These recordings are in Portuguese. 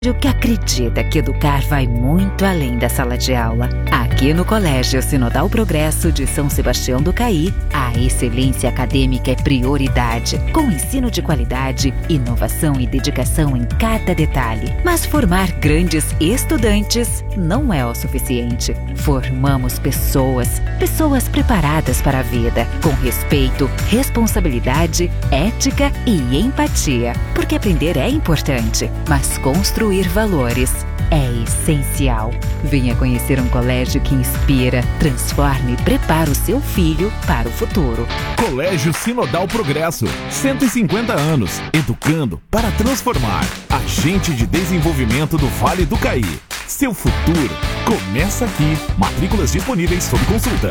Que acredita que educar vai muito além da sala de aula. Aqui no Colégio Sinodal Progresso de São Sebastião do Caí, a excelência acadêmica é prioridade, com ensino de qualidade, inovação e dedicação em cada detalhe. Mas formar grandes estudantes não é o suficiente. Formamos pessoas preparadas para a vida, com respeito, responsabilidade, ética e empatia. Porque aprender é importante, mas construir valores é essencial. Venha conhecer um colégio que inspira, transforma e prepara o seu filho para o futuro. Colégio Sinodal Progresso, 150 anos, educando para transformar. Agente de desenvolvimento do Vale do Caí. Seu futuro começa aqui. Matrículas disponíveis sob consulta.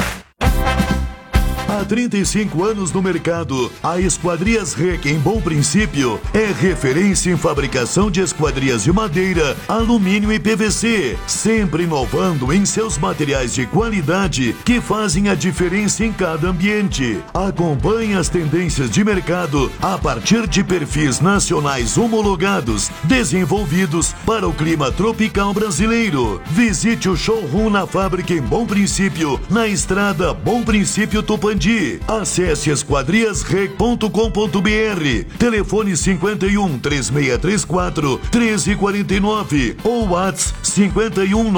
Há 35 anos no mercado, a Esquadrias REC em Bom Princípio é referência em fabricação de esquadrias de madeira, alumínio e PVC, sempre inovando em seus materiais de qualidade que fazem a diferença em cada ambiente. Acompanhe as tendências de mercado a partir de perfis nacionais homologados, desenvolvidos para o clima tropical brasileiro. Visite o showroom na fábrica em Bom Princípio, na estrada Bom Princípio Tupandi. Acesse esquadriasrec.com.br. Telefone 51 3634 1349 ou WhatsApp 51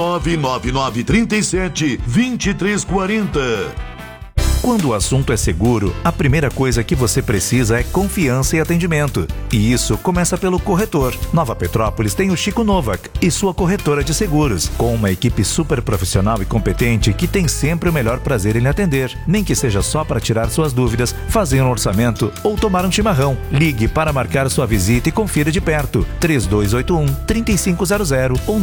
99937 2340. Quando o assunto é seguro, a primeira coisa que você precisa é confiança e atendimento. E isso começa pelo corretor. Nova Petrópolis tem o Chico Novak e sua corretora de seguros, com uma equipe super profissional e competente que tem sempre o melhor prazer em lhe atender. Nem que seja só para tirar suas dúvidas, fazer um orçamento ou tomar um chimarrão. Ligue para marcar sua visita e confira de perto. 3281-3500 ou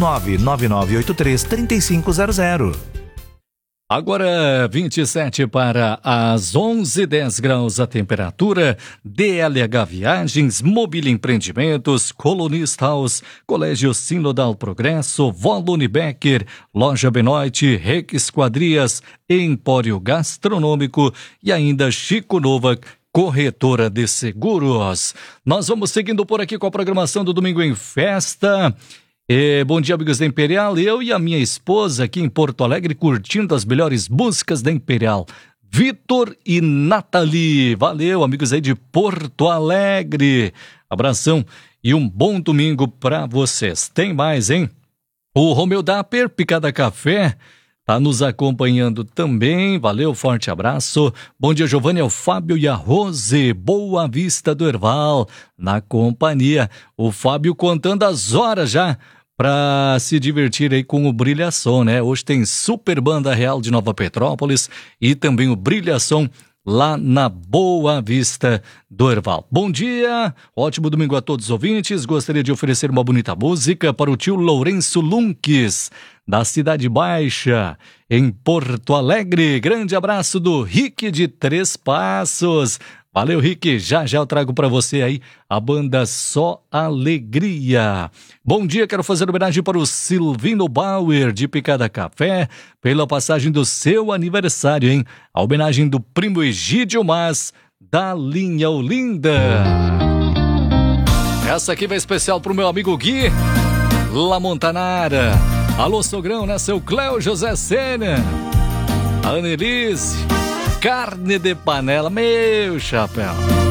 99983-3500. Agora 27 para as 11, 10 graus a temperatura. DLH Viagens, Mobília Empreendimentos, Colonista House, Colégio Sinodal Progresso, Volone Becker, Loja Benoit, REC Esquadrias, Empório Gastronômico e ainda Chico Novak, corretora de seguros. Nós vamos seguindo por aqui com a programação do Domingo em Festa. Bom dia, amigos da Imperial. Eu e a minha esposa aqui em Porto Alegre curtindo as melhores músicas da Imperial. Vitor e Nathalie. Valeu, amigos aí de Porto Alegre. Abração e um bom domingo para vocês. Tem mais, hein? O Romeu Dapper, Picada Café, tá nos acompanhando também. Valeu, forte abraço. Bom dia, Giovanni, o Fábio e a Rose. Boa Vista do Herval, na companhia. O Fábio contando as horas já para se divertir aí com o Brilhação, né? Hoje tem Super Banda Real de Nova Petrópolis e também o Brilhação lá na Boa Vista do Herval. Bom dia, ótimo domingo a todos os ouvintes. Gostaria de oferecer uma bonita música para o tio Lourenço Lunques, da Cidade Baixa, em Porto Alegre. Grande abraço do Rick de Três Passos. Valeu, Rick. Já eu trago para você aí a banda Só Alegria. Bom dia, quero fazer homenagem para o Silvino Bauer, de Picada Café, pela passagem do seu aniversário, hein? A homenagem do primo Egídio Mas, da linha Olinda. Essa aqui vai especial pro meu amigo Gui, La Montanara. Alô, sogrão, né? Seu Cléo José Sena, a Annelise, carne de panela, meu chapéu.